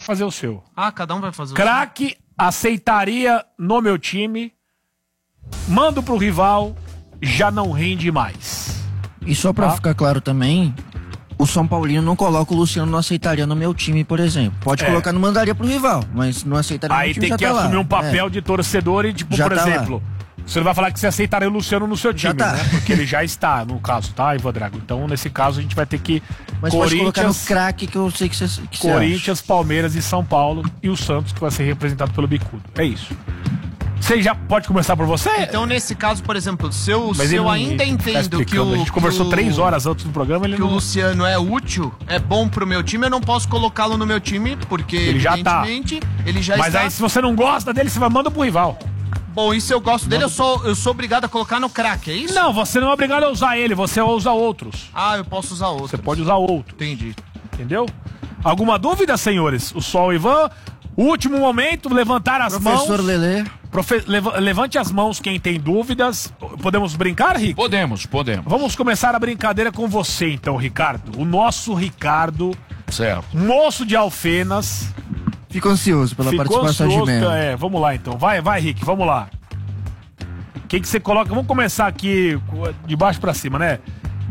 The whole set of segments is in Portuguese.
fazer o seu. Ah, cada um vai fazer o seu. Craque aceitaria no meu time, mando pro rival, já não rende mais. E só pra ficar claro também, o São Paulino não coloca o Luciano, não aceitaria no meu time, por exemplo. Pode colocar, não mandaria pro rival, mas não aceitaria no meu time. Aí tem que assumir um papel de torcedor e, tipo, por exemplo, você não vai falar que você aceitaria o Luciano no seu time, né? Porque ele já está, no caso, tá, Ivan Drago? Então, nesse caso, a gente vai ter que... Mas pode colocar no craque que eu sei que você Corinthians, Palmeiras e São Paulo e o Santos, que vai ser representado pelo Bicudo. É isso. Você já pode começar por você? Então, nesse caso, por exemplo, se eu ainda entendo que o... A gente conversou 3 horas antes do programa, ele que não... o Luciano é útil, é bom pro meu time, eu não posso colocá-lo no meu time, porque, ele já tá. Ele já está... Mas aí, se você não gosta dele, você vai mandar pro rival. Bom, e se eu gosto dele, eu sou obrigado a colocar no craque, é isso? Não, você não é obrigado a usar ele, você usa outros. Ah, eu posso usar outros. Você pode usar outro. Entendi. Entendeu? Alguma dúvida, senhores? O Sol Ivan, último momento, levantar as mãos. Professor Lelê. Levante as mãos quem tem dúvidas. Podemos brincar, Rick? Podemos. Vamos começar a brincadeira com você, então, Ricardo. O nosso Ricardo. Certo. Moço de Alfenas. Fico ansioso pela participação de Melo. Vamos lá, então. Vai, Rick, vamos lá. Quem que você coloca? Vamos começar aqui de baixo pra cima, né?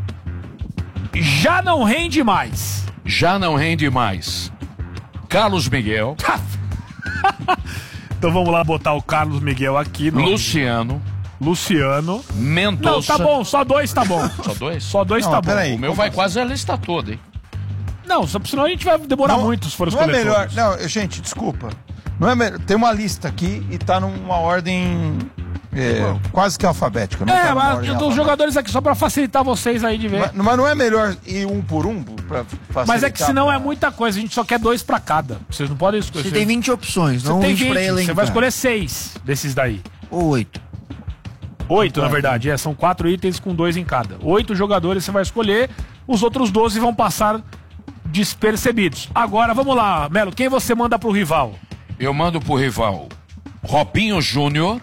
Já não rende mais. Carlos Miguel. Então vamos lá botar o Carlos Miguel aqui. Luciano. Mendonça. Não, tá bom, só 2 tá bom. Só 2? Só 2 tá bom. O meu vai quase a lista toda, hein? Não, senão a gente vai demorar muito se for escolher. Não é melhor. Todos. Não, gente, desculpa. Não é melhor. Tem uma lista aqui e tá numa ordem quase que alfabética. Não tá mas os jogadores aqui só pra facilitar vocês aí de ver. Mas não é melhor ir um por um pra facilitar? Mas é que senão é muita coisa, a gente só quer 2 pra cada. Vocês não podem escolher. Você tem 20 opções, não tem 20 pra elencar. Você vai escolher 6 desses daí. Ou 8. 8, na verdade, são 4 itens com 2 em cada. 8 jogadores você vai escolher, os outros 12 vão passar despercebidos. Agora, vamos lá, Melo, quem você manda pro rival? Eu mando pro rival Robinho Júnior.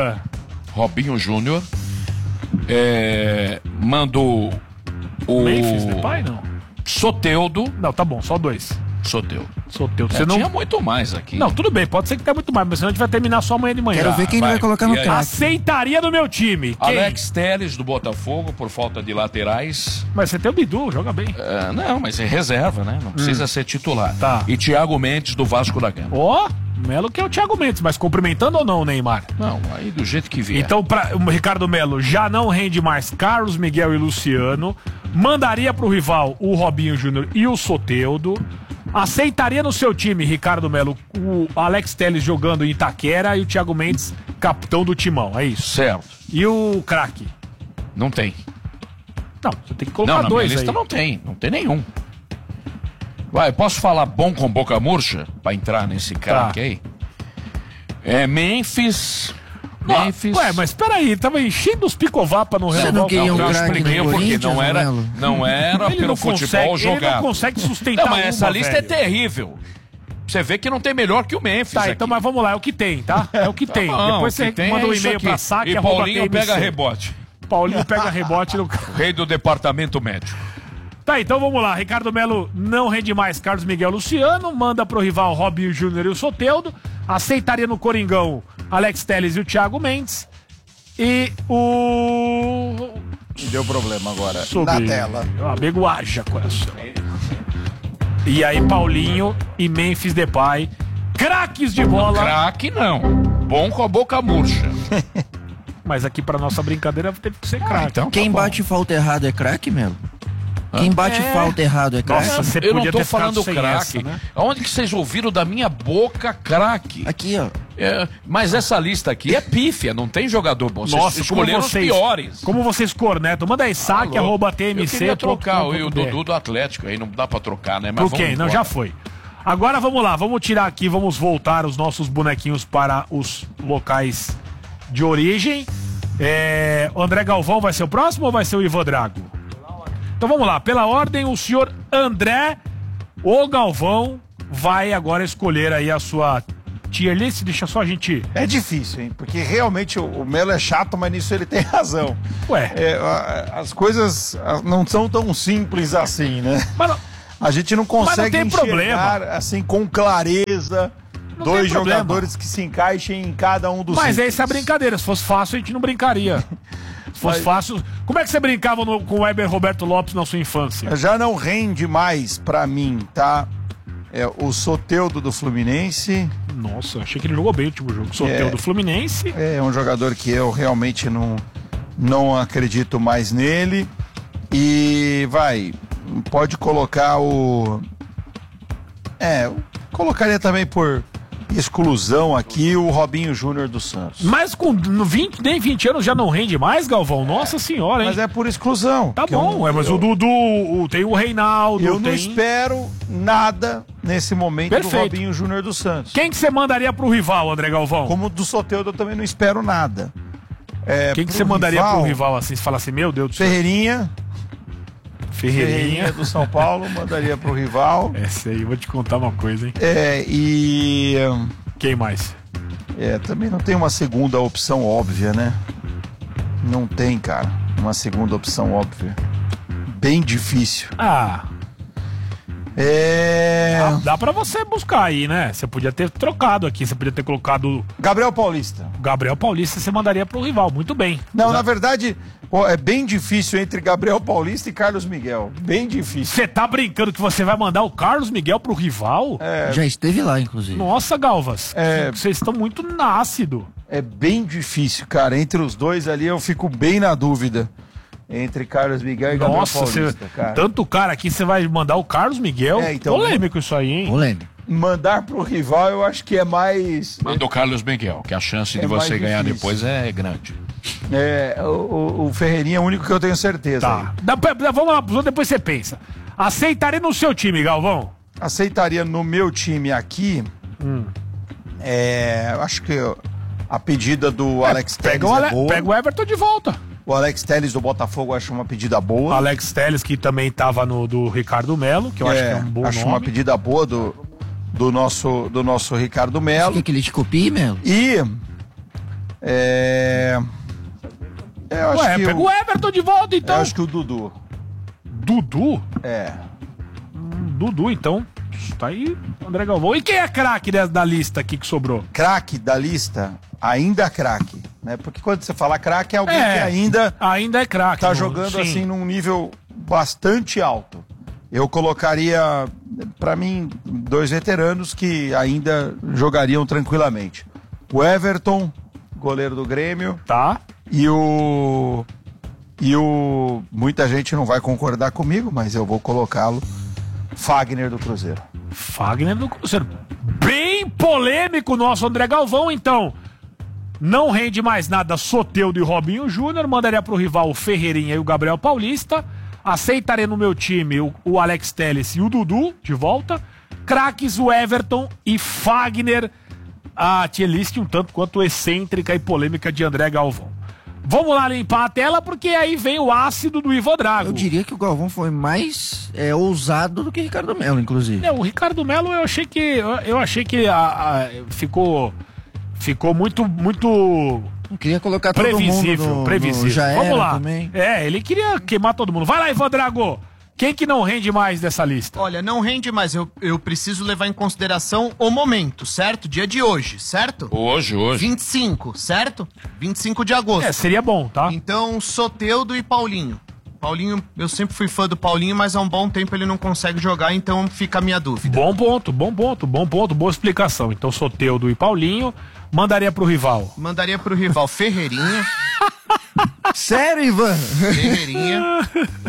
Mando o... Memphis Depay, não? Soteldo. Não, tá bom, só 2. Soteldo. Você não... Tinha muito mais aqui. Não, tudo bem, pode ser que tenha muito mais, mas senão a gente vai terminar só amanhã de manhã. Quero ver quem vai colocar no craque. Aceitaria no meu time. Quem? Alex Telles, do Botafogo, por falta de laterais. Mas você tem o Bidu, joga bem. Não, mas é reserva, né? Não precisa ser titular. Tá. E Thiago Mendes, do Vasco da Gama. Melo que é o Thiago Mendes, mas cumprimentando ou não o Neymar? Não, aí do jeito que vier. Então, o Ricardo Melo já não rende mais Carlos Miguel e Luciano. Mandaria pro rival o Robinho Júnior e o Soteldo. Aceitaria no seu time, Ricardo Melo, o Alex Telles jogando em Itaquera e o Thiago Mendes, capitão do timão, é isso? Certo. E o craque? Não tem. Não, você tem que colocar 2 aí. Na minha lista não tem nenhum. Vai, posso falar bom com boca murcha? Pra entrar nesse craque aí? Memphis... Ué, mas peraí, tava enchendo os picovapa no Real. Não queria um craque no porque não era pelo futebol jogado. Ele não consegue sustentar. Não, mas essa lista é terrível. Você vê que não tem melhor que o Memphis. Tá, então, mas vamos lá, é o que tem, tá? É o que tem. Depois você manda um e-mail pra saque. E Paulinho pega rebote. Paulinho pega rebote no... Rei do departamento médico. Tá, então vamos lá. Ricardo Melo não rende mais Carlos Miguel Luciano, manda pro rival Robinho Júnior e o Soteldo, aceitaria no Coringão Alex Telles e o Thiago Mendes, e o... Deu problema agora. Na tela. O amigo haja coração. E aí Paulinho e Memphis Depay, craques de bola. Craque não, bom com a boca murcha. Mas aqui pra nossa brincadeira teve que ser craque. Então, quem bate falta errado é craque mesmo? Quem bate falta errado é craque? Nossa, você eu não podia tô ter falando craque. Né? Aonde que vocês ouviram da minha boca craque? Aqui, ó. Mas essa lista aqui é pífia, não tem jogador bom. Nossa, escolheram os piores. Como vocês cornetam? Manda aí, saque, @tmc. Eu queria trocar o Dudu do Atlético, aí não dá pra trocar, né? Mas por quê? Não, já foi. Agora vamos lá, vamos tirar aqui, vamos voltar os nossos bonequinhos para os locais de origem. O André Galvão vai ser o próximo ou vai ser o Ivan Drago? Então vamos lá, pela ordem, o senhor André ou Galvão vai agora escolher aí a sua tier list, deixa só a gente... É difícil, hein? Porque realmente o Melo é chato, mas nisso ele tem razão. Ué. As coisas não são tão simples assim, né? Mas não... A gente não consegue tem enxergar, assim, com clareza, Não dois tem problema. jogadores que se encaixem em cada um dos Mas itens. essa é a brincadeira. Se fosse fácil, a gente não brincaria. Se fosse fácil... Como é que você brincava com o Weber Roberto Lopes na sua infância? Já não rende mais pra mim, tá? O Soteldo do Fluminense. Nossa, achei que ele jogou bem o último jogo. Soteldo do Fluminense. É um jogador que eu realmente não acredito mais nele. E pode colocar eu colocaria também por exclusão aqui o Robinho Júnior do Santos. Mas com nem 20 anos já não rende mais, Galvão? Nossa senhora, hein? Mas é por exclusão. Tá bom, mas o Dudu, tem o Reinaldo, Eu não espero nada nesse momento do Perfeito. Robinho Júnior do Santos. Quem que você mandaria pro rival, André Galvão? Como do Soteldo eu também não espero nada. Quem que você mandaria pro rival assim? Você fala assim, meu Deus do céu. Ferreirinha Ferreirinha. do São Paulo, mandaria pro rival. Essa aí, vou te contar uma coisa, hein? Quem mais? Também não tem uma segunda opção óbvia, né? Não tem, cara. Uma segunda opção óbvia. Bem difícil. Dá pra você buscar aí, né? Você podia ter trocado aqui, você podia ter colocado Gabriel Paulista. Gabriel Paulista, você mandaria pro rival, muito bem. Não, na verdade, é bem difícil entre Gabriel Paulista e Carlos Miguel. Bem difícil. Você tá brincando que você vai mandar o Carlos Miguel pro rival? Já esteve lá, inclusive. Nossa, Galvas, vocês estão muito nácido. É bem difícil, cara. Entre os dois ali eu fico bem na dúvida. Entre Carlos Miguel e Gabriel Paulista, cara. Tanto cara aqui, você vai mandar o Carlos Miguel? Então, polêmico isso aí, hein? Polêmico. Mandar pro rival eu acho que é mais... Manda o Carlos Miguel, que a chance de mais você ganhar difícil. depois é grande. O Ferreirinha é o único que eu tenho certeza. Tá. Vamos lá, depois você pensa. Aceitaria no seu time, Galvão? Aceitaria no meu time aqui. Acho que a pedida do Alex Telles é boa. Pega o Everton de volta. O Alex Telles do Botafogo eu acho uma pedida boa. Alex Telles, que também tava do Ricardo Melo, que eu acho que é um bom acho nome. uma pedida boa do nosso Ricardo Você Melo. quer que ele te copie, Melo? E eu acho que pega o Everton de volta, então. eu acho que o Dudu. Dudu? Dudu, então. Tá aí, André Galvão. E quem é craque da lista aqui que sobrou? Craque da lista, ainda craque, né? Porque quando você fala craque é alguém que ainda é craque. tá jogando assim num nível bastante alto. Eu colocaria, pra mim, 2 veteranos que ainda jogariam tranquilamente. O Everton, goleiro do Grêmio. Tá. E muita gente não vai concordar comigo, mas eu vou colocá-lo. Fagner do Cruzeiro. Fagner do Cruzeiro. Bem polêmico o nosso André Galvão, então. Não rende mais nada Soteldo e Robinho Júnior. Mandaria pro rival o Ferreirinha e o Gabriel Paulista. Aceitaria no meu time o Alex Telles e o Dudu de volta. Craques, o Everton e Fagner. A tier list um tanto quanto excêntrica e polêmica de André Galvão. Vamos lá limpar a tela, porque aí vem o ácido do Ivo Drago. Eu diria que o Galvão foi mais ousado do que Ricardo Melo, inclusive. O Ricardo Melo eu achei que ficou muito Não queria colocar todo previsível, mundo previsível. Já Vamos era lá. também. Ele queria queimar todo mundo. Vai lá, Ivo Drago. Quem que não rende mais dessa lista? Olha, não rende mais. Eu preciso levar em consideração o momento, certo? Dia de hoje, certo? Hoje. 25, certo? 25 de agosto. Seria bom, tá? Então, Soteldo e Paulinho. Paulinho, eu sempre fui fã do Paulinho, mas há um bom tempo ele não consegue jogar, então fica a minha dúvida. Bom ponto, boa explicação. Então, Soteldo e Paulinho, mandaria pro rival. Mandaria pro rival Ferreirinha. Sério, Ivan? Ferreirinha.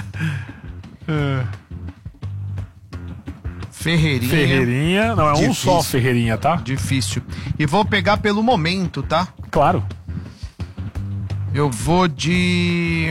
Ferreirinha, não, é Difícil. um só Ferreirinha, tá? Difícil. E vou pegar pelo momento, tá? Claro. Eu vou de...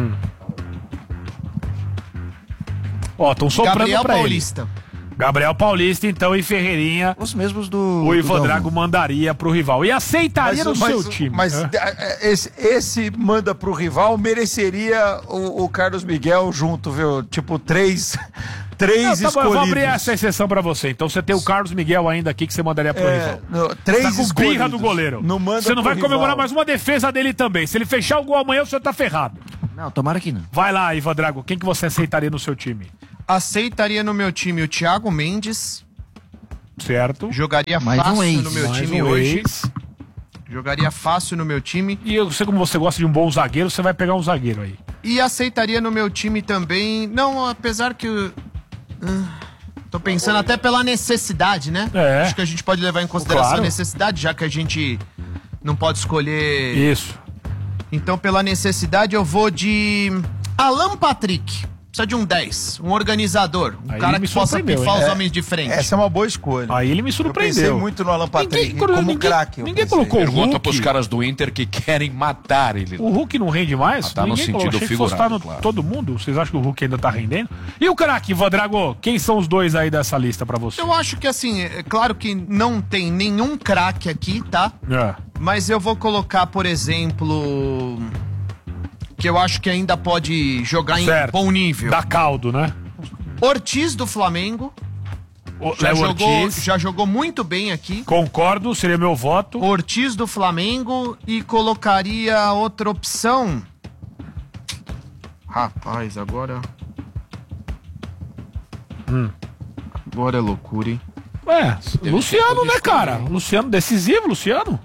Ó, estão soprando Gabriel pra Paulista. ele. Gabriel Paulista, então, e Ferreirinha. Os mesmos do... O Ivo Galvão. Drago mandaria pro rival. E aceitaria no seu time. Mas esse manda pro rival mereceria o Carlos Miguel junto, viu? Tipo, três Não, tá bom, eu escolhidos. vou abrir essa exceção pra você. Então você tem o Carlos Miguel ainda aqui que você mandaria pro rival. Três Tá com escolhidos. birra do goleiro. Não manda você não pro vai comemorar rival. mais uma defesa dele também. Se ele fechar o gol amanhã, você tá ferrado. Não, tomara que não. Vai lá, Ivo Drago. Quem que você aceitaria no seu time? Aceitaria no meu time o Thiago Mendes. Certo. Jogaria Mais um fácil ex. no meu Mais time um hoje. ex. Jogaria fácil no meu time. E eu sei como você gosta de um bom zagueiro, você vai pegar um zagueiro aí. E aceitaria no meu time também. Não, apesar que. Tô pensando até pela necessidade, né? É. Acho que a gente pode levar em consideração Claro. a necessidade, já que a gente não pode escolher. Isso. Então, pela necessidade, eu vou de Alan Patrick. Precisa de um 10, um organizador, um Aí cara me que possa surpreendeu, pifar hein? os homens de frente. Essa é uma boa escolha. Aí ele me Eu pensei surpreendeu. muito no Alan Patrick como craque. eu Ninguém pensei. colocou o Pergunta Hulk. pros caras do Inter que querem matar ele. O Hulk não rende mais? Ah, tá no Ninguém sentido colocou. Achei que fosse figurado, estar no claro. todo mundo. Vocês acham que o Hulk ainda tá rendendo? E o craque, Vadrago? Quem são os dois aí dessa lista pra você? Eu acho que assim, é claro que não tem nenhum craque aqui, tá? É. Mas eu vou colocar, por exemplo, que eu acho que ainda pode jogar em Certo. bom nível. Dá caldo, né? Ortiz do Flamengo. O Já Léo jogou, Ortiz. já jogou muito bem aqui. Concordo, seria meu voto. Ortiz do Flamengo e colocaria outra opção. Rapaz, agora. Agora é loucura, hein? Luciano, que né, cara? Luciano decisivo, Luciano.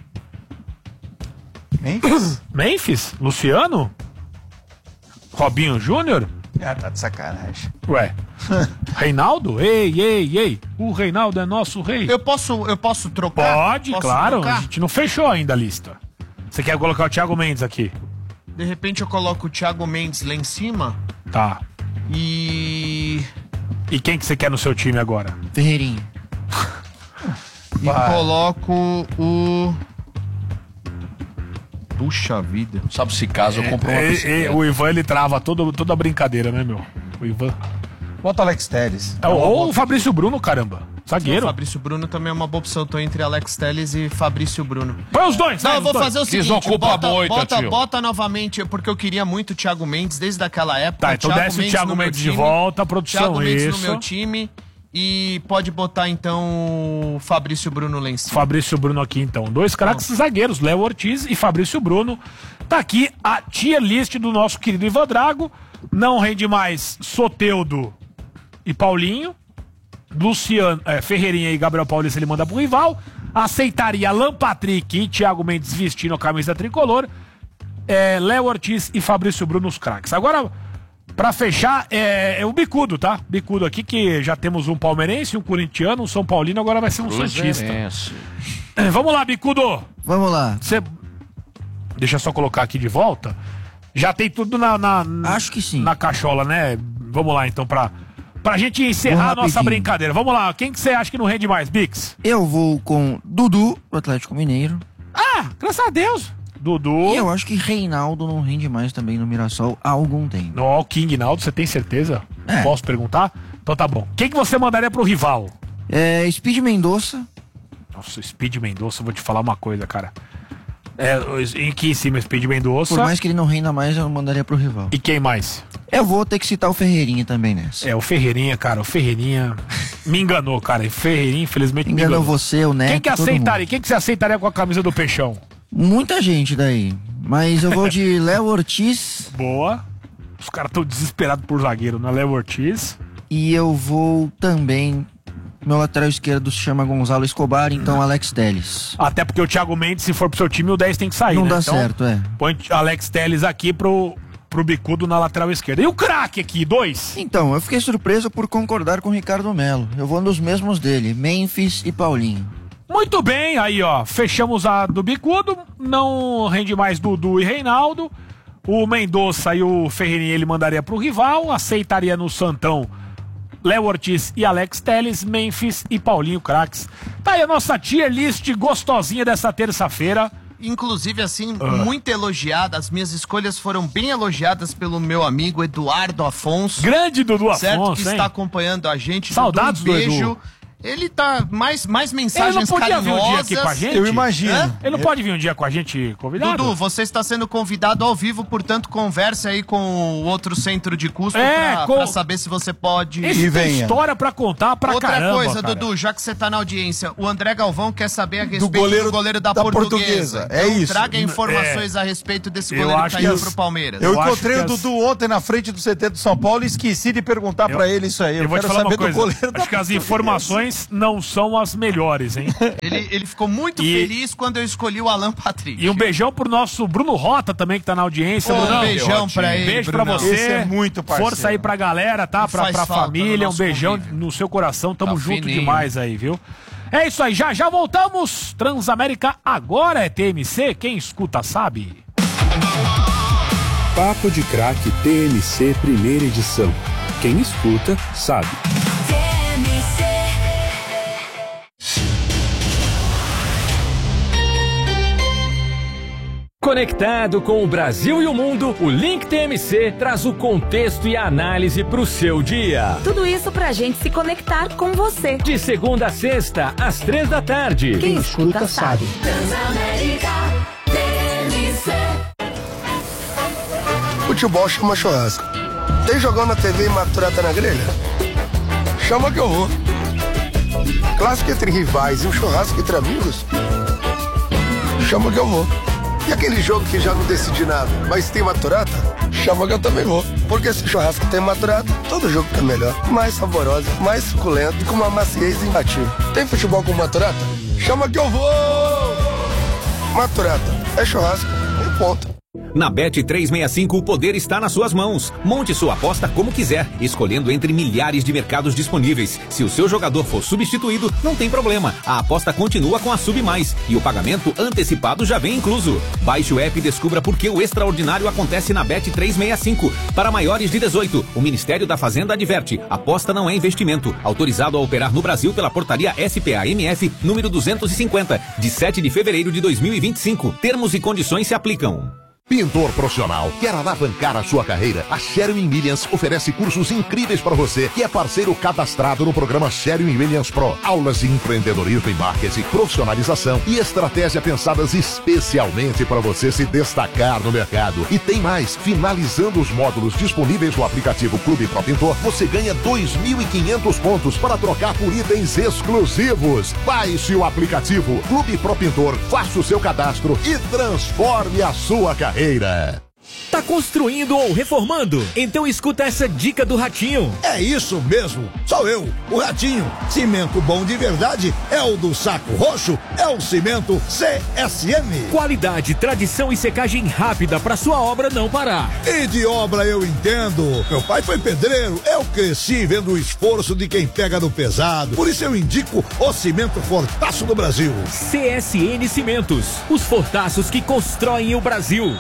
Memphis? Memphis, Luciano. Robinho Júnior. Ah, tá de sacanagem. Ué. Reinaldo? Ei. O Reinaldo é nosso rei. Eu posso trocar? Pode, Posso claro. trocar? A gente não fechou ainda a lista. Você quer colocar o Thiago Mendes aqui? De repente eu coloco o Thiago Mendes lá em cima Tá. e. E quem que você quer no seu time agora? Ferreirinha. E coloco o. Puxa vida. Sabe, se caso eu compro uma bicicleta. O Ivan, ele trava toda a brincadeira, né, meu? O Ivan. Bota Alex Telles. Ou o Fabrício Bruno, caramba. O Zagueiro. Fabrício Bruno também é uma boa opção. Tô entre Alex Telles e Fabrício Bruno. Põe os dois, Não, vai, eu vou os dois. fazer o seguinte, Desocupa a moita, tio. bota novamente, porque eu queria muito o Thiago Mendes desde aquela época. Tá, então desce o Thiago no meu Mendes de time, volta, produção, Thiago Mendes isso. no meu time e pode botar então o Fabrício Bruno lá em cima. Fabrício Bruno aqui, então. Dois craques zagueiros, Léo Ortiz e Fabrício Bruno. Tá aqui a tier list do nosso querido Ivan Drago. Não rende mais Soteldo e Paulinho. Luciano, Ferreirinha e Gabriel Paulista ele manda pro rival. Aceitaria Alan Patrick e Thiago Mendes vestindo a camisa tricolor. Léo Ortiz e Fabrício Bruno os craques. Agora, pra fechar, é o Bicudo, tá? Bicudo aqui, que já temos um palmeirense, um corintiano, um São Paulino, agora vai ser um santista. Vamos lá, Bicudo. Vamos lá. Você... Deixa eu só colocar aqui de volta. Já tem tudo Acho que sim. na cachola, né? Vamos lá, então, pra gente encerrar a nossa rapidinho. brincadeira. Vamos lá, quem que você acha que não rende mais, Bix? Eu vou com Dudu, do Atlético Mineiro. Ah, graças a Deus. Dudu. E eu acho que Reinaldo não rende mais também no Mirassol há algum tempo. No King Naldo, você tem certeza? É. Posso perguntar? Então tá bom. Quem que você mandaria pro rival? Speed Mendonça. Nossa, Speed Mendonça, eu vou te falar uma coisa, cara. Aqui em cima, Speed Mendonça. Por mais que ele não renda mais, eu mandaria pro rival. E quem mais? Eu vou ter que citar o Ferreirinha também nessa. O Ferreirinha, cara. O Ferreirinha me enganou, cara. O Ferreirinha, infelizmente, me Enganou enganou. você, o Neto, Quem que todo aceitaria? Quem que você aceitaria com a camisa do Peixão? Muita gente daí. Mas eu vou de Léo Ortiz Boa. Os caras estão desesperados por zagueiro, né? Léo Ortiz. e eu vou também... Meu lateral esquerdo se chama Gonzalo Escobar, então Alex Telles. Até porque o Thiago Mendes, se for pro seu time, o 10 tem que sair, Não né? dá Então, certo, põe Alex Telles aqui pro Bicudo na lateral esquerda. E o craque aqui, 2? Então, eu fiquei surpreso por concordar com o Ricardo Melo. Eu vou nos mesmos dele, Memphis e Paulinho. Muito bem, aí ó, fechamos a do Bicudo, não rende mais Dudu e Reinaldo. O Mendonça e o Ferreirinha ele mandaria pro rival, aceitaria no Santão Léo Ortiz e Alex Telles, Memphis e Paulinho craques. Tá aí a nossa tier list gostosinha dessa terça-feira. Inclusive, assim, muito elogiada. As minhas escolhas foram bem elogiadas pelo meu amigo Eduardo Afonso. Grande Dudu Certo? Afonso, Que hein? está acompanhando a gente. Saudades Dudu, um do beijo. Edu. Ele tá mais mensagens Ele não podia carinhosas. vir um dia aqui com a gente? Eu imagino. Hã? Ele não pode vir um dia com a gente convidado? Dudu, você está sendo convidado ao vivo, portanto, converse aí com o outro centro de custo pra saber se você pode... Esse tem história pra contar pra Outra caramba, coisa, cara. Dudu, já que você tá na audiência, o André Galvão quer saber a respeito do goleiro da Portuguesa. É Então, isso. traga informações a respeito desse Eu goleiro que acho tá que indo as- pro Palmeiras. Eu Eu encontrei acho o que as- Dudu ontem na frente do CT do São Paulo e esqueci de perguntar pra ele isso aí. Eu vou te quero falar uma saber do coisa. goleiro da Acho que as Portuguesa. informações não são as melhores, hein? Ele ficou muito feliz quando eu escolhi o Alan Patrick. E um beijão pro nosso Bruno Rota também, que tá na audiência. Pô, Brunão. um beijão pra ele, Beijo pra Brunão. você. Esse é muito parceiro. Força aí pra galera, tá? Pra Faz falta família. no Um nosso beijão convívio. no seu coração. Tamo Tá junto fininho. demais aí, viu? É isso aí, já voltamos. Transamérica agora é TMC. Quem escuta sabe. Papo de Craque TMC primeira edição. Quem escuta sabe. Conectado com o Brasil e o mundo, o Link TMC traz o contexto e a análise para o seu dia. Tudo isso pra gente se conectar com você. De segunda a sexta, às 3 da tarde. Quem escuta sabe. Futebol chama churrasco. Tem jogão na TV e maturata na grelha? Chama que eu vou. Clássico entre rivais e um churrasco entre amigos? Chama que eu vou. E aquele jogo que já não decidi nada, mas tem maturata? Chama que eu também vou. Porque se o churrasco tem maturata, todo jogo fica melhor. Mais saborosa, mais suculento e com uma maciez imbatível. Tem futebol com maturata? Chama que eu vou! Maturata é churrasco e ponto. Na Bet365 o poder está nas suas mãos. Monte sua aposta como quiser, escolhendo entre milhares de mercados disponíveis. Se o seu jogador for substituído, não tem problema. A aposta continua com a Sub Mais e o pagamento antecipado já vem incluso. Baixe o app e descubra por que o extraordinário acontece na Bet365. Para maiores de 18, o Ministério da Fazenda adverte: aposta não é investimento. Autorizado a operar no Brasil pela portaria SPA-MF número 250, de 7 de fevereiro de 2025. Termos e condições se aplicam. Pintor profissional, quer alavancar a sua carreira? A Sherwin-Williams oferece cursos incríveis para você, que é parceiro cadastrado no programa Sherwin-Williams Pro. Aulas de empreendedorismo e marketing, profissionalização e estratégia pensadas especialmente para você se destacar no mercado. E tem mais, finalizando os módulos disponíveis no aplicativo Clube Pro Pintor, você ganha 2.500 pontos para trocar por itens exclusivos. Baixe o aplicativo Clube Pro Pintor, faça o seu cadastro e transforme a sua carreira. Tá construindo ou reformando? Então escuta essa dica do Ratinho. É isso mesmo, sou eu, o Ratinho. Cimento bom de verdade é o do Saco Roxo, é o cimento CSN. Qualidade, tradição e secagem rápida para sua obra não parar. E de obra eu entendo. Meu pai foi pedreiro, eu cresci vendo o esforço de quem pega no pesado. Por isso eu indico o cimento Fortaço do Brasil. CSN Cimentos, os fortaços que constroem o Brasil.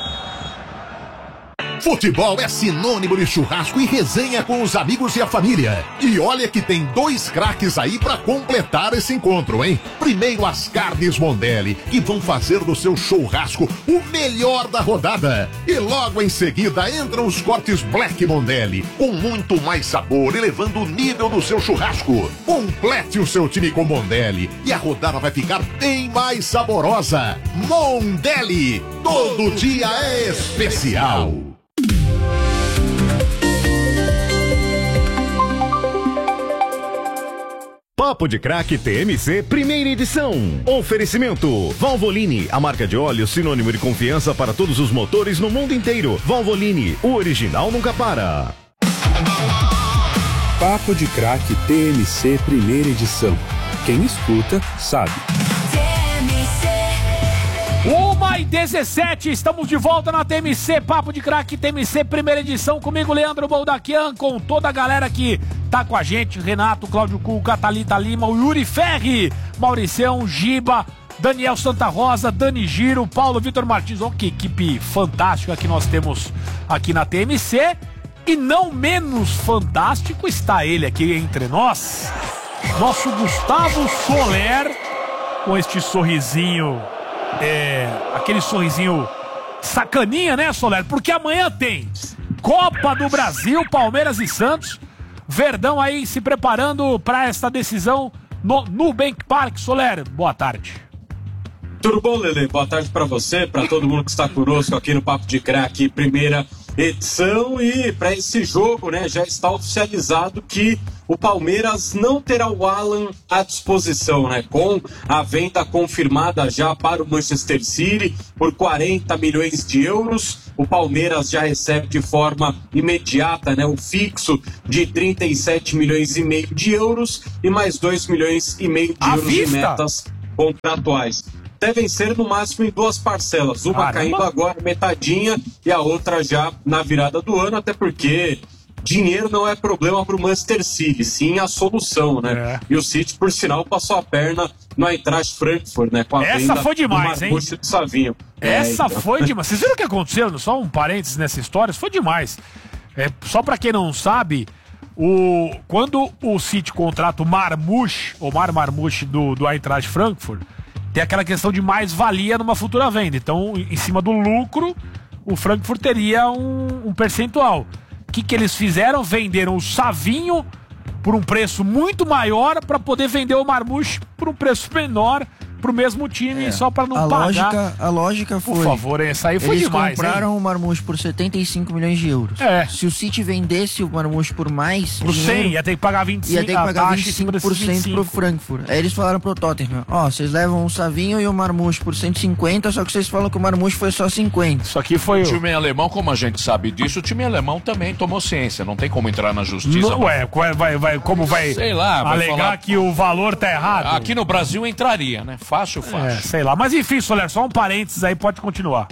Futebol é sinônimo de churrasco e resenha com os amigos e a família. E olha que tem 2 craques aí pra completar esse encontro, hein? Primeiro as carnes Mondelli, que vão fazer do seu churrasco o melhor da rodada. E logo em seguida entram os cortes Black Mondelli, com muito mais sabor, elevando o nível do seu churrasco. Complete o seu time com Mondelli e a rodada vai ficar bem mais saborosa. Mondelli, todo dia é especial. Papo de Craque TMC, primeira edição. Oferecimento: Valvoline, a marca de óleo sinônimo de confiança para todos os motores no mundo inteiro. Valvoline, o original nunca para. Papo de Craque TMC primeira edição. Quem escuta sabe. 1h17, estamos de volta na TMC, Papo de Craque TMC, primeira edição, comigo Leandro Boldaquian, com toda a galera que tá com a gente, Renato, Cláudio Cuca, Thalita Lima, o Yuri Ferri, Mauricião, Giba, Daniel Santa Rosa, Dani Giro, Paulo Vitor Martins. Olha que equipe fantástica que nós temos aqui na TMC. E não menos fantástico está ele aqui entre nós, nosso Gustavo Soler, com este sorrisinho, aquele sorrisinho sacaninha, né, Soler? Porque amanhã tem Copa do Brasil, Palmeiras e Santos, Verdão aí se preparando para esta decisão no Nubank Park. Soler, boa tarde. Tudo bom, Lelê? Boa tarde para você, para todo mundo que está conosco aqui no Papo de Craque, primeira edição. E para esse jogo, né, já está oficializado que o Palmeiras não terá o Alan à disposição, né? Com a venda confirmada já para o Manchester City por 40 milhões de euros. O Palmeiras já recebe de forma imediata, né, o fixo de 37 milhões e meio de euros e mais 2 milhões e meio de euros de metas contratuais. Devem ser no máximo em 2 parcelas, uma caindo agora metadinha e a outra já na virada do ano, até porque dinheiro não é problema para o Manchester City, sim a solução, né? E o City, por sinal, passou a perna no Eintracht Frankfurt, né? Com a Essa foi demais, hein? Do Savinho. Essa foi demais. Vocês viram o que aconteceu? Só um parênteses nessa história, foi demais. Só para quem não sabe, quando o City contrata o Marmouche, o Marmouche do Eintracht Frankfurt, tem aquela questão de mais-valia numa futura venda. Então, em cima do lucro, o Frankfurt teria um percentual. O que eles fizeram? Venderam o Savinho por um preço muito maior para poder vender o Marmouche por um preço menor pro mesmo time, só para não pagar. A lógica foi... Por favor, essa aí foi demais. Eles compraram o Marmouche por 75 milhões de euros. Se o City vendesse o Marmouche por mais... Por 100, ia ter que pagar 25%. Ia ter que pagar 25% pro Frankfurt. Aí eles falaram pro Tottenham, vocês levam o Savinho e o Marmouche por 150, só que vocês falam que o Marmouche foi só 50. Isso aqui foi o time alemão, como a gente sabe disso, o time alemão também tomou ciência, não tem como entrar na justiça. Como vai sei lá, vai alegar falar que o valor tá errado? Aqui no Brasil entraria, né? Fácil. Sei lá, mas enfim, Soler, só um parênteses aí, pode continuar.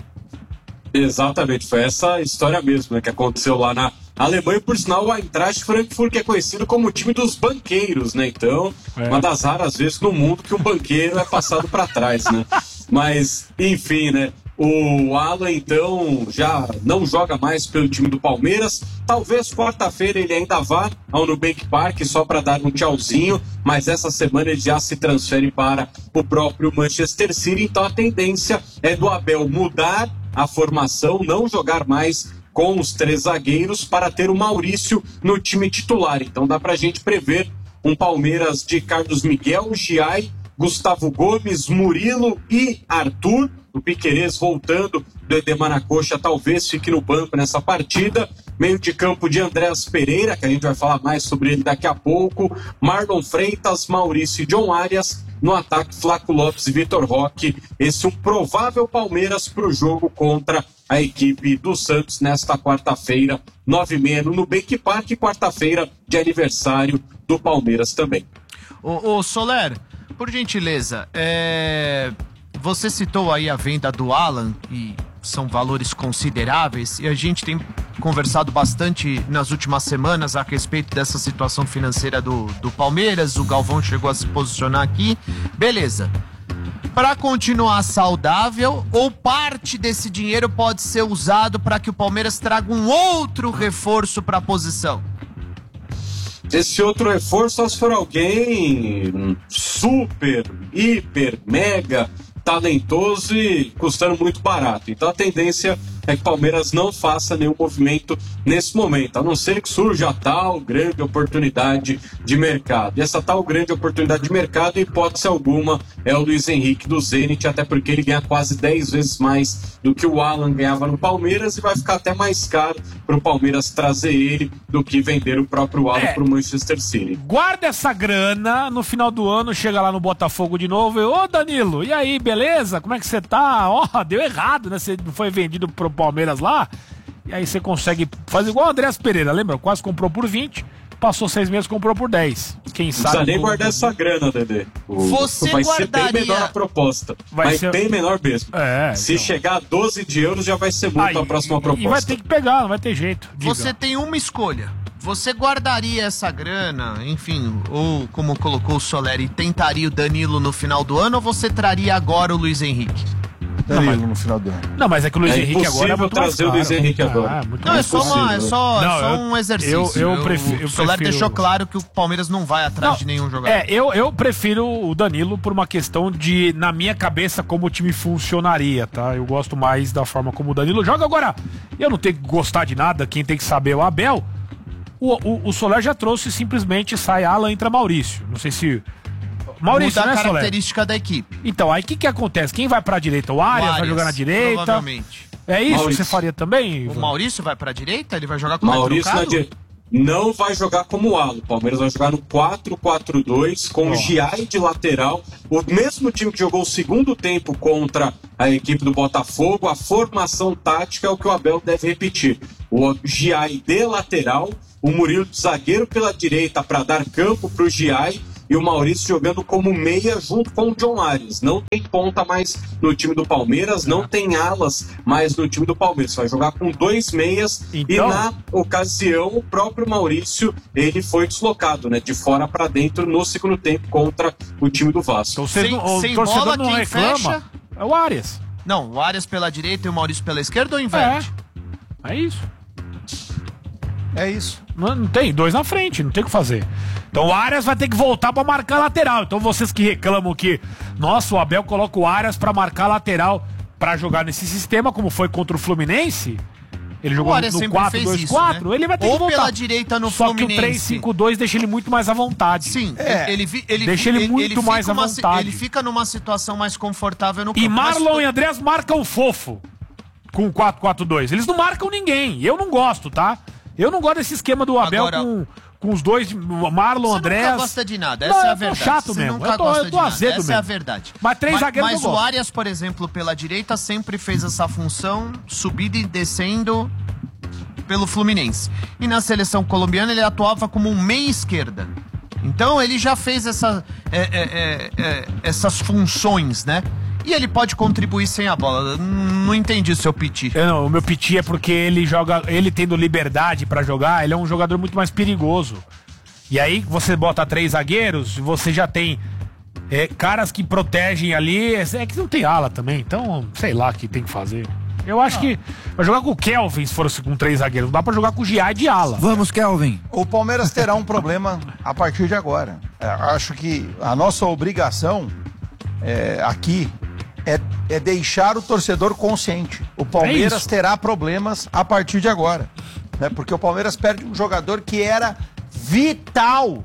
Exatamente, foi essa história mesmo, né, que aconteceu lá na Alemanha, por sinal o Eintracht Frankfurt, que é conhecido como o time dos banqueiros, né, então, uma das raras vezes no mundo que um banqueiro é passado para trás, né, mas, enfim, né, o Alan, então, já não joga mais pelo time do Palmeiras. Talvez quarta-feira ele ainda vá ao Nubank Park só para dar um tchauzinho, mas essa semana ele já se transfere para o próprio Manchester City. Então a tendência é do Abel mudar a formação, não jogar mais com os 3 zagueiros para ter o Maurício no time titular. Então dá para a gente prever um Palmeiras de Carlos Miguel, Giai, Gustavo Gomes, Murilo e Arthur. O Piquerez voltando do edema na coxa, talvez fique no banco nessa partida. Meio de campo de Andréas Pereira, que a gente vai falar mais sobre ele daqui a pouco. Marlon Freitas, Maurício e John Arias. No ataque, Flaco Lopes e Vitor Roque. Esse é um provável Palmeiras para o jogo contra a equipe do Santos nesta quarta-feira, 9h30 no Nubank Park. Quarta-feira de aniversário do Palmeiras também. Ô Soler, por gentileza, você citou aí a venda do Alan, e são valores consideráveis, e a gente tem conversado bastante nas últimas semanas a respeito dessa situação financeira do Palmeiras. O Galvão chegou a se posicionar aqui. Beleza. Para continuar saudável, ou parte desse dinheiro pode ser usado para que o Palmeiras traga um outro reforço para a posição? Esse outro reforço, só se for alguém super, hiper, mega talentoso e custando muito barato. Então a tendência é que o Palmeiras não faça nenhum movimento nesse momento, a não ser que surja a tal grande oportunidade de mercado. E essa tal grande oportunidade de mercado, em hipótese alguma, é o Luiz Henrique do Zenit, até porque ele ganha quase 10 vezes mais do que o Alan ganhava no Palmeiras, e vai ficar até mais caro para o Palmeiras trazer ele do que vender o próprio Alan para o Manchester City. Guarda essa grana, no final do ano chega lá no Botafogo de novo e, ô Danilo, e aí, beleza? Como é que você tá? Deu errado, né? Você não foi vendido pro Palmeiras lá, e aí você consegue fazer igual o Andréas Pereira, lembra? Quase comprou por 20, passou 6 meses, comprou por 10. Quem sabe... Não precisa nem guardar essa grana, Dedê. Vai ser bem menor a proposta. Vai ser bem menor mesmo. Se chegar a 12 de euros, já vai ser muito a próxima proposta. E vai ter que pegar, não vai ter jeito. Diga. Você tem uma escolha. Você guardaria essa grana, enfim, ou como colocou o Soler, e tentaria o Danilo no final do ano, ou você traria agora o Luiz Henrique? Danilo no final do ano. Não, mas é que o Luiz Henrique agora é muito mais trazer o Luiz Henrique agora. É só um exercício. O Soler deixou claro que o Palmeiras não vai atrás de nenhum jogador. Eu prefiro o Danilo por uma questão de, na minha cabeça, como o time funcionaria, tá? Eu gosto mais da forma como o Danilo joga. Agora, eu não tenho que gostar de nada, quem tem que saber é o Abel. O Soler já trouxe simplesmente sai Alan, entra Maurício. Não sei se Maurício, muda né, a característica da equipe. Então, aí o que acontece? Quem vai pra direita? O Arias vai jogar na direita? Provavelmente. É isso Maurício. que você faria também, O Ivan? Maurício vai pra direita? Ele vai jogar com o Maurício na trocado? direita. Não vai jogar como ala. O Palmeiras vai jogar no 4-4-2 com o Giai de lateral. O mesmo time que jogou o segundo tempo contra a equipe do Botafogo. A formação tática é o que o Abel deve repetir. O Giai de lateral, o Murilo de zagueiro pela direita para dar campo para o Giai e o Maurício jogando como meia junto com o John Arias. Não tem ponta mais no time do Palmeiras, não tem alas mais no time do Palmeiras. Vai jogar com 2 meias e na ocasião o próprio Maurício, ele foi deslocado, né, de fora para dentro no segundo tempo contra o time do Vasco. Então, o torcedor não reclama. fecha? É o Arias. Não, o Arias pela direita e o Maurício pela esquerda ou inverte? É isso. É isso. Não tem, 2 na frente, não tem o que fazer. Então o Arias vai ter que voltar pra marcar a lateral. Então vocês que reclamam que, nossa, o Abel coloca o Arias pra marcar a lateral pra jogar nesse sistema, como foi contra o Fluminense. Ele jogou no 4-2-4, né? ele vai ter ou que voltar. pela direita no Só Fluminense. que o 3-5-2 deixa ele muito mais à vontade. Sim, deixa ele muito mais à vontade. Ele fica numa situação mais confortável no campo. E Marlon e Andreas marcam fofo com o 4-4-2. Eles não marcam ninguém. Eu não gosto, tá? Eu não gosto desse esquema do Abel com os dois, Marlon, Andreas. Você nunca gosta de nada, essa é a verdade. Chato você mesmo. Nunca gosta de nada. Azedo essa mesmo. é a verdade. Mas 3 zagueiros Mas eu o gosto. Arias, por exemplo, pela direita, sempre fez essa função, subindo e descendo pelo Fluminense. E na seleção colombiana ele atuava como um meia esquerda. Então ele já fez essas funções, né? E ele pode contribuir sem a bola. Não entendi o seu piti. Não, o meu piti é porque ele joga, ele tendo liberdade pra jogar, ele é um jogador muito mais perigoso. E aí você bota 3 zagueiros, você já tem caras que protegem ali. É que não tem ala também, então sei lá o que tem que fazer. Eu acho que vai jogar com o Kelvin se for com 3 zagueiros. Não dá pra jogar com o Giai de ala. Vamos, Kelvin. O Palmeiras terá um problema a partir de agora. Acho que a nossa obrigação aqui é deixar o torcedor consciente. O Palmeiras terá problemas a partir de agora. Né? Porque o Palmeiras perde um jogador que era vital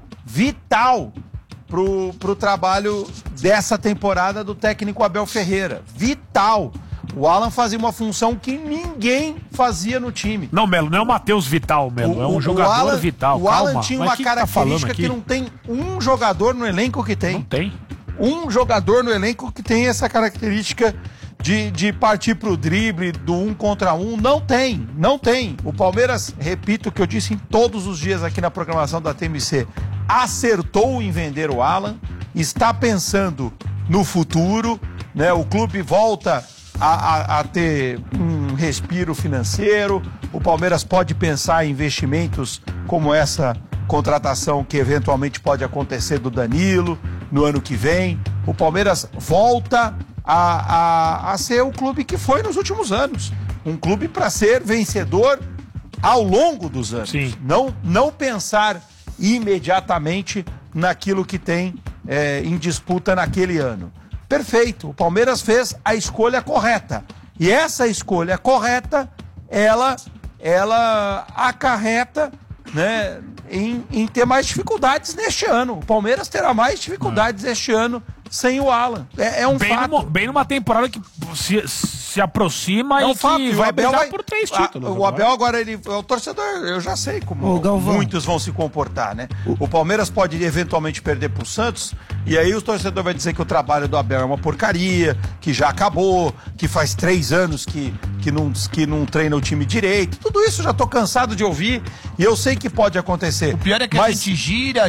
pro trabalho dessa temporada do técnico Abel Ferreira. Vital. O Alan fazia uma função que ninguém fazia no time. Não, Melo, não é o Matheus Vital, Melo. É um jogador vital. O Alan Calma. tinha Mas uma que característica que não tem um jogador no elenco que tem. Não tem. Um jogador no elenco que tem essa característica de partir pro drible, do 1 contra 1. Não tem. O Palmeiras, repito o que eu disse em todos os dias aqui na programação da TMC, acertou em vender o Alan, está pensando no futuro, né? O clube volta a ter um respiro financeiro, o Palmeiras pode pensar em investimentos como essa contratação que eventualmente pode acontecer do Danilo no ano que vem. O Palmeiras volta a ser o clube que foi nos últimos anos. Um clube para ser vencedor ao longo dos anos. Sim. Não pensar imediatamente naquilo que tem em disputa naquele ano. Perfeito. O Palmeiras fez a escolha correta. E essa escolha correta, ela acarreta, né, em ter mais dificuldades neste ano. O Palmeiras terá mais dificuldades este ano sem o Alan. É um fato. Bem numa temporada que se aproxima É um e fato. que E o vai Abel brigar por 3 títulos. O Abel agora, o torcedor, eu já sei como muitos vão se comportar, né? O Palmeiras pode eventualmente perder pro Santos, e aí o torcedor vai dizer que o trabalho do Abel é uma porcaria, que já acabou, que faz 3 anos que não treina o time direito. Tudo isso eu já tô cansado de ouvir, e eu sei que pode acontecer. O pior é que a gente gira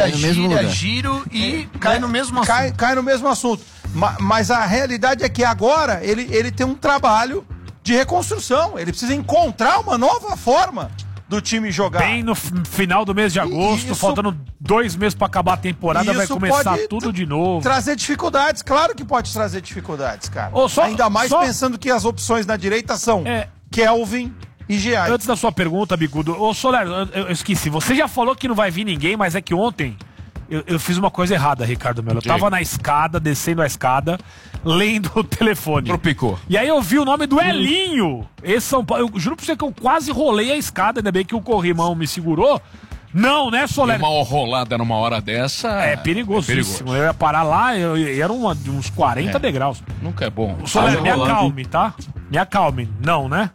e cai no mesmo assunto. Cai no mesmo assunto. Mas a realidade é que agora ele tem um trabalho de reconstrução. Ele precisa encontrar uma nova forma do time jogar. Bem no final do mês de agosto, faltando 2 meses para acabar a temporada, vai começar tudo de novo. Trazer dificuldades, claro que pode trazer dificuldades, cara. Ainda mais pensando que as opções na direita são Kelvin e Giai. Antes da sua pergunta, Bicudo, Soler, eu esqueci, você já falou que não vai vir ninguém, mas é que ontem eu fiz uma coisa errada, Ricardo Melo. Eu tava na escada, descendo a escada, lendo o telefone. Tropicou. E aí eu vi o nome do Elinho. Esse São Paulo. Eu juro pra você que eu quase rolei a escada, ainda bem que o corrimão me segurou. Não, né, Soler? Uma rolada numa hora dessa... É perigosíssimo. Eu ia parar lá, era de uns 40 degraus. Nunca é bom. Soler, me acalme, tá? Me acalme. Não, né?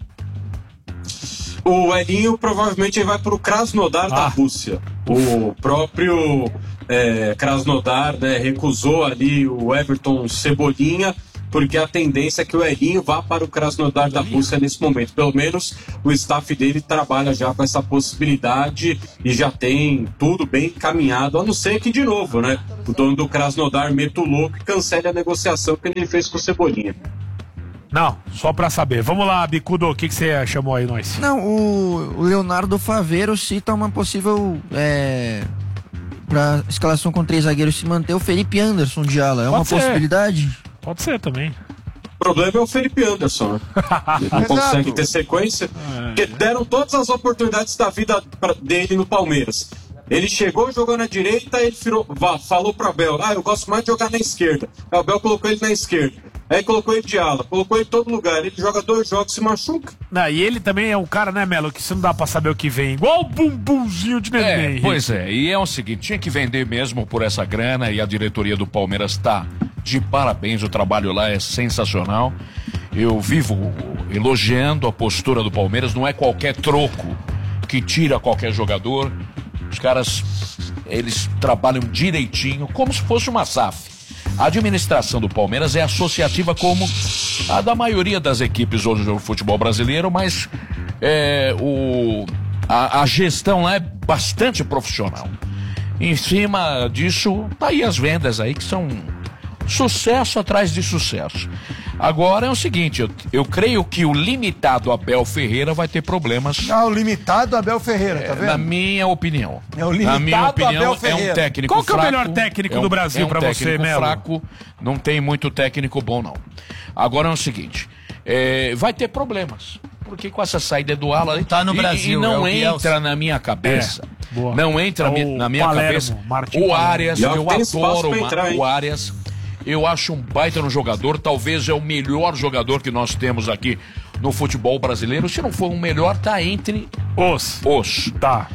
O Elinho provavelmente vai pro Krasnodar da Rússia. O próprio Krasnodar, né, recusou ali o Everton Cebolinha, porque a tendência é que o Elinho vá para o Krasnodar da Rússia nesse momento. Pelo menos o staff dele trabalha já com essa possibilidade e já tem tudo bem encaminhado, a não ser que, de novo, né, o dono do Krasnodar meta o louco e cancele a negociação que ele fez com o Cebolinha. Não, só pra saber. Vamos lá, Bicudo, o que você chamou aí, nós? Não, o Leonardo Faveiro cita uma possível... pra escalação com 3 zagueiros se manter o Felipe Anderson de ala. É uma possibilidade? Pode ser também. O problema é o Felipe Anderson, né? Ele não consegue ter sequência. Porque deram todas as oportunidades da vida dele no Palmeiras. Ele chegou, jogou na direita, ele falou pro Abel, eu gosto mais de jogar na esquerda. O Abel colocou ele na esquerda. Aí colocou ele de ala, colocou ele em todo lugar. Ele joga 2 jogos e se machuca. Não, e ele também é um cara, né, Melo, que você não dá pra saber o que vem. Igual o bumbumzinho de neném. Pois é, e é o seguinte, tinha que vender mesmo por essa grana e a diretoria do Palmeiras tá de parabéns, o trabalho lá é sensacional. Eu vivo elogiando a postura do Palmeiras, não é qualquer troco que tira qualquer jogador. Os caras, eles trabalham direitinho, como se fosse uma SAF. A administração do Palmeiras é associativa como a da maioria das equipes hoje do futebol brasileiro, mas a gestão lá é bastante profissional. Em cima disso, tá aí as vendas aí que são sucesso atrás de sucesso. Agora é o seguinte, eu creio que o limitado Abel Ferreira vai ter problemas. O limitado Abel Ferreira, tá vendo? Na minha opinião. É o limitado na minha opinião, Abel Ferreira. É um técnico fraco. Qual que é o melhor é técnico um, do Brasil pra você, Melo? Fraco, não tem muito técnico bom, não. Agora é o seguinte, vai ter problemas. Porque com essa saída do ala tá no Brasil, e não entra na minha cabeça. Não entra na minha cabeça. O Arias, eu adoro o Arias. Eu acho um baita no jogador, talvez é o melhor jogador que nós temos aqui no futebol brasileiro. Se não for o melhor, tá entre os. Tá.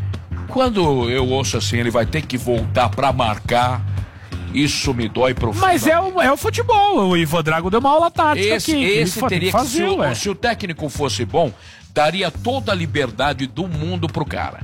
Quando eu ouço assim, ele vai ter que voltar pra marcar, isso me dói profundamente. Mas é o futebol, o Ivan Drago deu uma aula tática aqui. Esse teria que fazer, se o técnico fosse bom, daria toda a liberdade do mundo pro cara.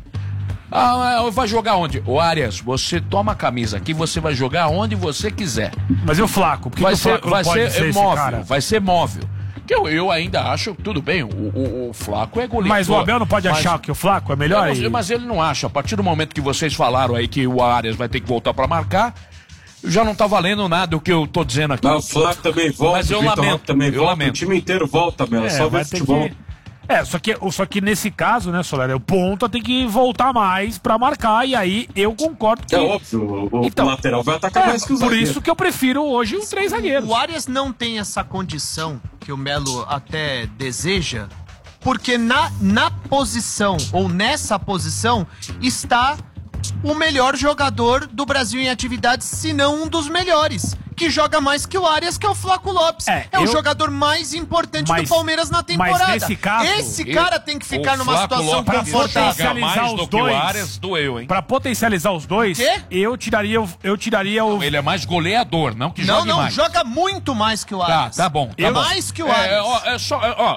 Vai jogar onde? O Arias, você toma a camisa aqui, você vai jogar onde você quiser. Mas e o Flaco? Vai ser móvel, vai ser móvel. Eu ainda acho, tudo bem, o Flaco é goleador. Mas o Abel não pode achar que o Flaco é melhor? Mas ele não acha. A partir do momento que vocês falaram aí que o Arias vai ter que voltar pra marcar, já não tá valendo nada o que eu tô dizendo aqui. O Flaco também volta, mas eu lamento, também volta, o time inteiro volta, Melo, só ver futebol. Só que nesse caso, né, Soler, o ponta tem que voltar mais pra marcar, e aí eu concordo que... É óbvio, o lateral vai atacar mais que os zagueiros. Por isso que eu prefiro hoje os 3 zagueiros. O Arias não tem essa condição que o Melo até deseja, porque na posição, ou nessa posição, está o melhor jogador do Brasil em atividade, se não um dos melhores, que joga mais que o Arias, que é o Flaco Lopes. O jogador mais importante do Palmeiras na temporada. Mas nesse caso, esse cara tem que ficar numa situação confortável. Mais do que o Arias, doeu, hein? Pra potencializar os dois, eu tiraria o... Ele é mais goleador, não que jogue mais. Não, joga muito mais que o Arias. Tá bom. Mais que o Arias.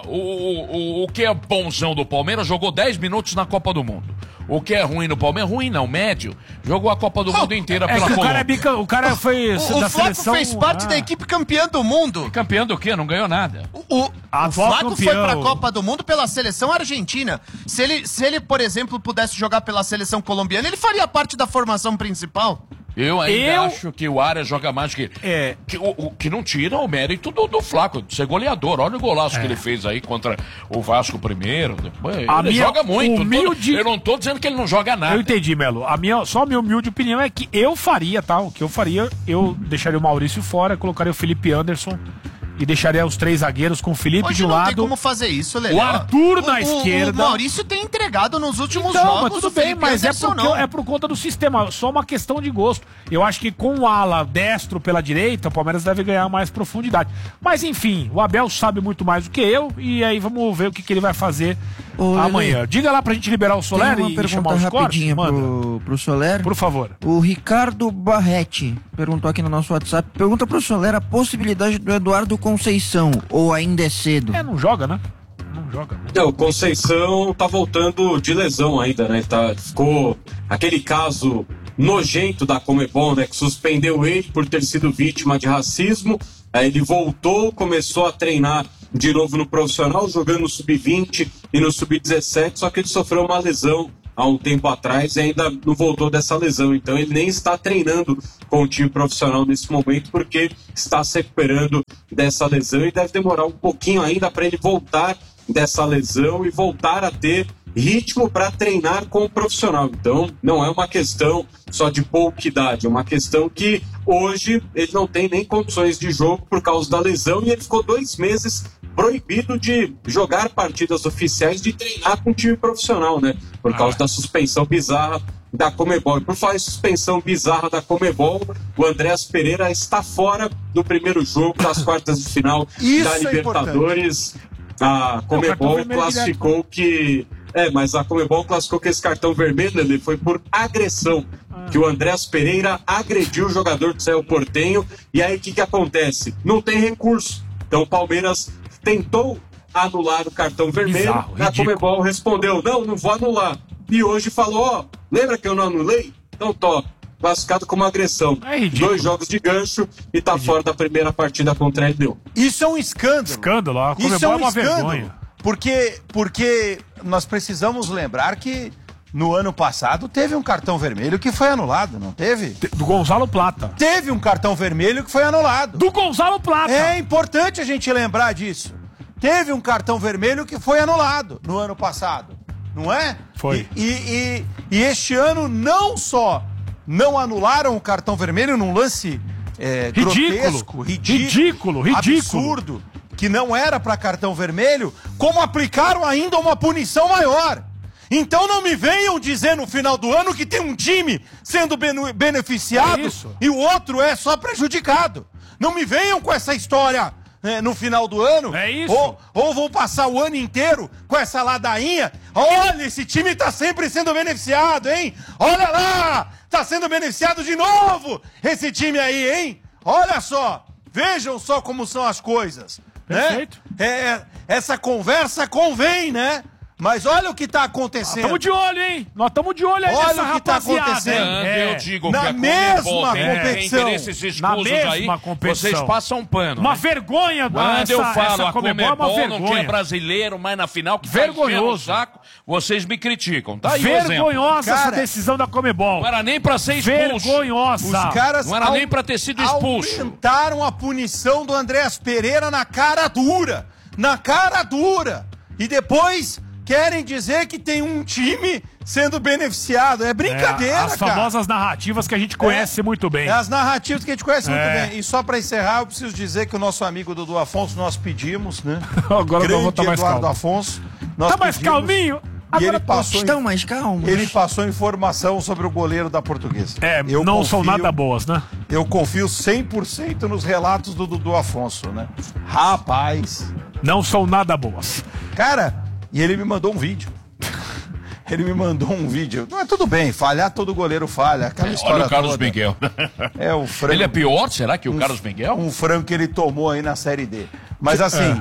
O que é bonzão do Palmeiras jogou 10 minutos na Copa do Mundo. O que é ruim no Palmeiras? Ruim não, médio. Jogou a Copa do Mundo inteira pela Colômbia. O cara foi da seleção... fez parte da equipe campeã do mundo. Campeã do quê? Não ganhou nada. O Flaco foi pra Copa do Mundo pela seleção argentina. Se ele, por exemplo, pudesse jogar pela seleção colombiana, ele faria parte da formação principal. Eu ainda acho que o Arias joga mais que... Que não tira o mérito do Flaco, de ser goleador. Olha o golaço que ele fez aí contra o Vasco primeiro. Depois, ele joga muito. Eu não tô dizendo que ele não joga nada. Eu entendi, Melo. Só a minha humilde opinião é que eu faria, tá? O que eu faria, eu deixaria o Maurício fora, colocaria o Felipe Anderson e deixaria os 3 zagueiros com o Felipe Hoje de um não lado. tem como fazer isso, Lelê. O Arthur na esquerda. O Maurício tem entregado nos últimos Então, jogos. mas tudo bem, mas é por conta do sistema, só uma questão de gosto. Eu acho que com o ala destro pela direita, o Palmeiras deve ganhar mais profundidade. Mas enfim, o Abel sabe muito mais do que eu, e aí vamos ver o que ele vai fazer amanhã. Lelê, diga lá pra gente liberar o Soler tem uma e pergunta chamar os rapidinha cortes. pro Soler. Por favor. O Ricardo Barretti perguntou aqui no nosso WhatsApp, pergunta pro Soler a possibilidade do Eduardo Conceição, ou ainda é cedo? Não joga, né? Não joga. Não, o Conceição tá voltando de lesão ainda, né? Ficou aquele caso nojento da Conmebol, né? Que suspendeu ele por ter sido vítima de racismo. Aí ele voltou, começou a treinar de novo no profissional, jogando no Sub-20 e no Sub-17, só que ele sofreu uma lesão há um tempo atrás e ainda não voltou dessa lesão. Então ele nem está treinando com o time profissional nesse momento porque está se recuperando dessa lesão e deve demorar um pouquinho ainda para ele voltar dessa lesão e voltar a ter ritmo para treinar com o profissional. Então não é uma questão só de pouca idade, é uma questão que hoje ele não tem nem condições de jogo por causa da lesão e ele ficou 2 meses proibido de jogar partidas oficiais, de treinar com o time profissional, né? Por causa da suspensão bizarra da Conmebol. E por falar em suspensão bizarra da Conmebol, o Andréas Pereira está fora do primeiro jogo das quartas de final da Libertadores. A Conmebol classificou que... mas a Conmebol classificou que esse cartão vermelho ele foi por agressão, que o Andréas Pereira agrediu o jogador do Cerro Porteño, e aí o que acontece? Não tem recurso. Então o Palmeiras tentou anular o cartão vermelho, a Conmebol respondeu, não vou anular. E hoje falou, lembra que eu não anulei? Então classificado como agressão. 2 jogos de gancho e tá fora da primeira partida contra a LDU. Isso é um escândalo. Escândalo, a Conmebol Isso é uma vergonha. Porque nós precisamos lembrar que no ano passado teve um cartão vermelho que foi anulado, não teve? Do Gonzalo Plata. Teve um cartão vermelho que foi anulado. Do Gonzalo Plata. É importante a gente lembrar disso. Teve um cartão vermelho que foi anulado no ano passado, não é? Foi. E este ano não só não anularam o cartão vermelho num lance grotesco, ridículo, absurdo, que não era para cartão vermelho, como aplicaram ainda uma punição maior. Então não me venham dizer no final do ano que tem um time sendo beneficiado e o outro é só prejudicado. Não me venham com essa história no final do ano. É isso. Ou vão passar o ano inteiro com essa ladainha. Olha, esse time tá sempre sendo beneficiado, hein? Olha lá, tá sendo beneficiado de novo esse time aí, hein? Olha só, vejam só como são as coisas. Perfeito. Né? Essa conversa convém, né? Mas olha o que tá acontecendo. Estamos de olho, hein? Nós estamos de olho aí olha nessa o que tá rapaziada. acontecendo. Eu digo na que a mesma Conmebol tem competição. interesses escusos Na mesma aí, competição. vocês passam um pano. Uma né? vergonha. Quando eu falo, a Conmebol é uma Conmebol não vergonha. tinha brasileiro, mas na final que Vergonhoso. tá enchendo o saco, vocês me criticam. Tá aí o exemplo. Vergonhosa essa Cara, decisão da Conmebol. Não era nem pra ser expulso. Vergonhosa. Os caras Não era nem pra ter sido expulso. aumentaram a punição do Andréas Pereira na cara dura. Na cara dura. E depois querem dizer que tem um time sendo beneficiado. É brincadeira, as cara. famosas narrativas que a gente conhece muito bem. É as narrativas que a gente conhece muito É. bem. E só pra encerrar, eu preciso dizer que o nosso amigo Dudu Afonso, nós pedimos, né? Agora eu vou estar mais Eduardo calmo. Afonso. Nós Tá mais pedimos, calminho? E ele Agora passou, Estão mais calmos. ele passou informação sobre o goleiro da Portuguesa. É, não são nada boas, né? Eu confio 100% nos relatos do Dudu Afonso, né? Rapaz. Não são nada boas. Cara, e ele me mandou um vídeo. Ele me mandou um vídeo. Não é tudo bem, falhar todo goleiro falha. Aquela história Olha o Carlos toda. Miguel. É o frango. Ele é pior, será que o Carlos Miguel? Um frango que ele tomou aí na Série D. Mas assim,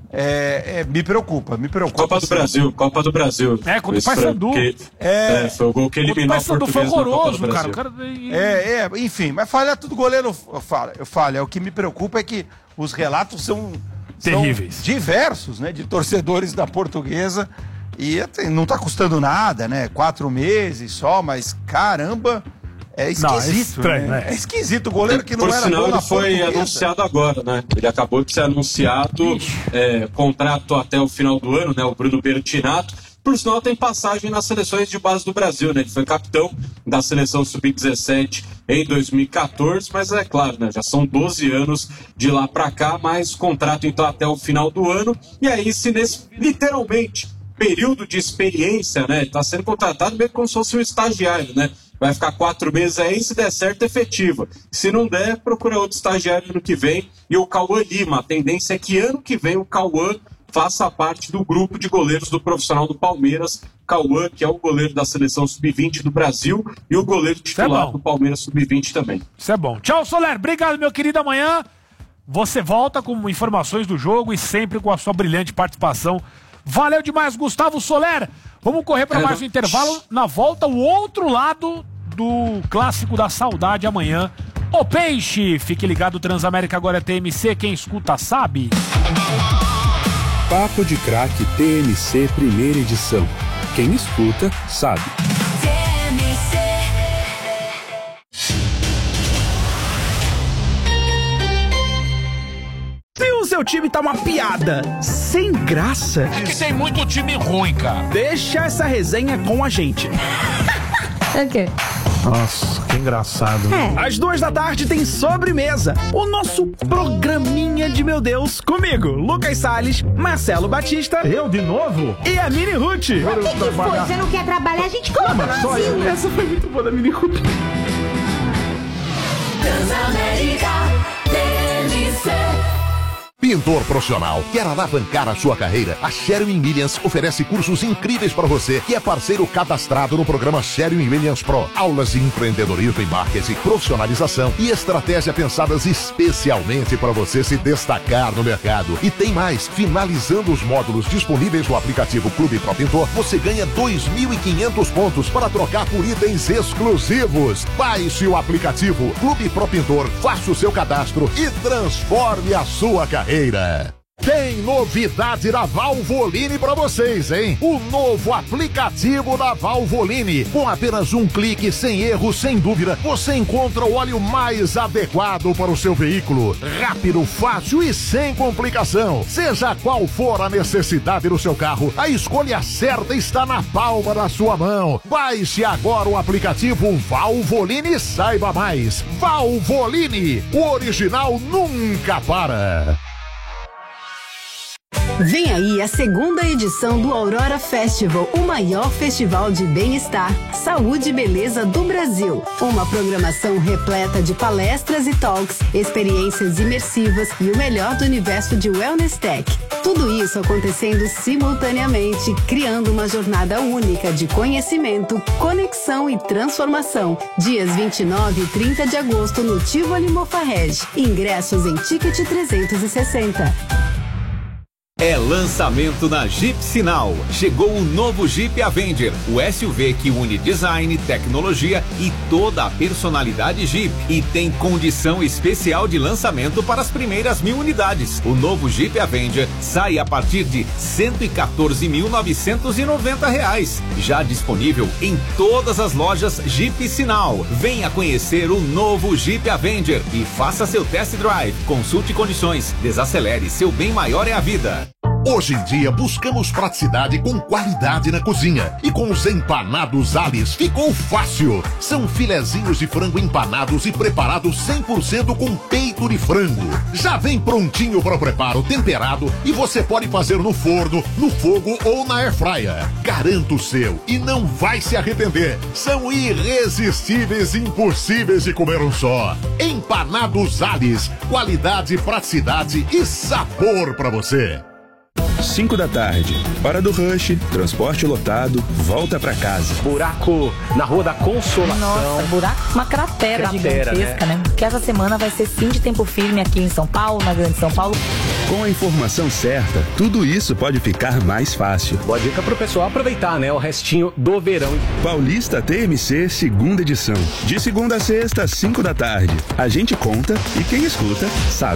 me preocupa. Copa do Brasil, Copa do Brasil. É, contra o Esse Paysandu. frango que- foi o gol que eliminou o Paysandu foi Portuguesa na Copa do horroroso, cara. Brasil. O cara... Enfim, mas falhar tudo goleiro falha. O que me preocupa é que os relatos são terríveis. Diversos, né? De torcedores da Portuguesa. E assim, não tá custando nada, né? 4 meses só, mas caramba, é esquisito. Não, é estranho, né? É esquisito. O goleiro que não Por era sinal, bom na ele foi Portuguesa. anunciado agora, né? Ele acabou de ser anunciado, contrato até o final do ano, né? O Bruno Bertinato. por sinal tem passagem nas seleções de base do Brasil, né? Ele foi capitão da seleção sub-17 em 2014, mas é claro, né? Já são 12 anos de lá pra cá, mais contrato então até o final do ano. E aí, se nesse, literalmente, período de experiência, né? Tá sendo contratado meio como se fosse um estagiário, né? Vai ficar 4 meses aí, se der certo, efetiva. Se não der, procura outro estagiário ano que vem. E o Cauã Lima, a tendência é que ano que vem o Cauã faça parte do grupo de goleiros do profissional do Palmeiras. Cauã, que é o goleiro da seleção sub-20 do Brasil e o goleiro titular do Palmeiras sub-20 também. Isso é bom. Tchau, Soler. Obrigado, meu querido. Amanhã você volta com informações do jogo e sempre com a sua brilhante participação. Valeu demais, Gustavo Soler. Vamos correr para mais um intervalo. Na volta, o outro lado do Clássico da Saudade amanhã. Ô Peixe, fique ligado, Transamérica agora é TMC, quem escuta sabe. Papo de Craque TMC primeira edição. Quem escuta sabe. Se o seu time tá uma piada, sem graça... É que tem muito time ruim, cara. Deixa essa resenha com a gente. É o quê? Nossa, que engraçado. Às 14h tem Sobremesa, o nosso programinha de meu Deus, comigo, Lucas Salles, Marcelo Batista. Eu de novo? E a Mini Ruth. O que foi? Você não quer trabalhar? A gente coloca no asilo. Essa foi muito boa da Mini Ruth. Transamérica TMC. Pintor profissional, quer alavancar a sua carreira? A Sherwin-Williams oferece cursos incríveis para você que é parceiro cadastrado no programa Sherwin-Williams Pro. Aulas de empreendedorismo e marketing, profissionalização e estratégia pensadas especialmente para você se destacar no mercado. E tem mais, finalizando os módulos disponíveis no aplicativo Clube Pro Pintor, você ganha 2.500 pontos para trocar por itens exclusivos. Baixe o aplicativo Clube Pro Pintor, faça o seu cadastro e transforme a sua carreira. Tem novidade da Valvoline para vocês, hein? O novo aplicativo da Valvoline. Com apenas um clique, sem erro, sem dúvida, você encontra o óleo mais adequado para o seu veículo. Rápido, fácil e sem complicação. Seja qual for a necessidade do seu carro, a escolha certa está na palma da sua mão. Baixe agora o aplicativo Valvoline e saiba mais. Valvoline, o original nunca para. Vem aí a segunda edição do Aurora Festival, o maior festival de bem-estar, saúde e beleza do Brasil. Uma programação repleta de palestras e talks, experiências imersivas e o melhor do universo de Wellness Tech. Tudo isso acontecendo simultaneamente, criando uma jornada única de conhecimento, conexão e transformação. Dias 29 e 30 de agosto no Tivoli Mofarrege. Ingressos em Ticket 360. É lançamento na Jeep Sinal. Chegou o novo Jeep Avenger, o SUV que une design, tecnologia e toda a personalidade Jeep. E tem condição especial de lançamento para as primeiras 1.000 unidades. O novo Jeep Avenger sai a partir de R$ 114.990. Já disponível em todas as lojas Jeep Sinal. Venha conhecer o novo Jeep Avenger e faça seu test drive. Consulte condições, desacelere, seu bem maior é a vida. Hoje em dia buscamos praticidade com qualidade na cozinha. E com os empanados Alice ficou fácil. São filezinhos de frango empanados e preparados 100% com peito de frango. Já vem prontinho para o preparo, temperado, e você pode fazer no forno, no fogo ou na airfryer. Garanta o seu e não vai se arrepender. São irresistíveis e impossíveis de comer um só. Empanados Alice, qualidade, praticidade e sabor para você. 5 da tarde, hora do rush, transporte lotado, volta pra casa. Buraco na Rua da Consolação. Nossa, buraco, uma cratera gigantesca, né? Que essa semana vai ser sim de tempo firme aqui em São Paulo, na Grande São Paulo. Com a informação certa, tudo isso pode ficar mais fácil. Boa dica pro pessoal aproveitar, né? O restinho do verão. Paulista TMC, segunda edição. De segunda a sexta, 5 da tarde. A gente conta e quem escuta sabe.